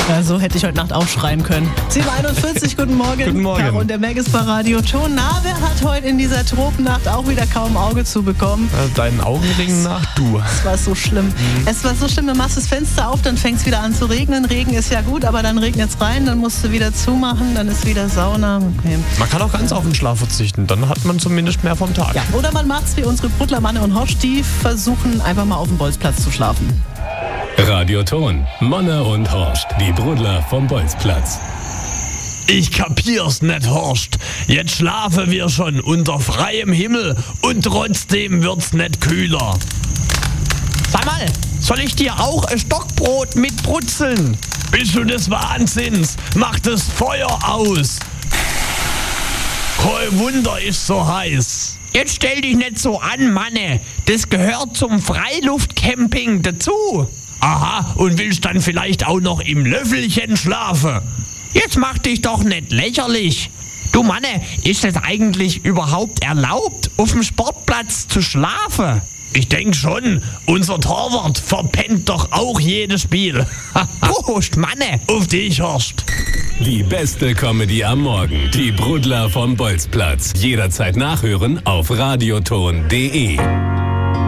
Ja, so hätte ich heute Nacht auch schreien können. 7:41, guten Morgen. Guten Morgen. Caro und der Meg ist bei Radio Ton. Na, wer hat heute in dieser Tropennacht auch wieder kaum Auge zu bekommen? Deinen Augenringen nach, du. Es war so schlimm. Es war so schlimm, du machst das Fenster auf, dann fängt es wieder an zu regnen. Regen ist ja gut, aber dann regnet es rein, dann musst du wieder zumachen, dann ist wieder Sauna. Okay. Man kann auch ganz auf den Schlaf verzichten, dann hat man zumindest mehr vom Tag. Ja, oder man macht's wie unsere Brudler Manne und Horst, die versuchen einfach mal auf dem Bolzplatz zu schlafen. Radio Ton, Manne und Horst, die Brudler vom Bolzplatz. Ich kapier's nicht, Horst. Jetzt schlafen wir schon unter freiem Himmel und trotzdem wird's nicht kühler. Sag mal, soll ich dir auch ein Stockbrot mit brutzeln? Bist du des Wahnsinns? Mach das Feuer aus. Kein Wunder ist so heiß. Jetzt stell dich nicht so an, Manne. Das gehört zum Freiluftcamping dazu. Aha, und willst dann vielleicht auch noch im Löffelchen schlafen? Jetzt mach dich doch nicht lächerlich. Du Manne, ist es eigentlich überhaupt erlaubt, auf dem Sportplatz zu schlafen? Ich denk schon, unser Torwart verpennt doch auch jedes Spiel. Prost, Manne, auf dich, Horst. Die beste Comedy am Morgen, die Brudler vom Bolzplatz. Jederzeit nachhören auf radioton.de.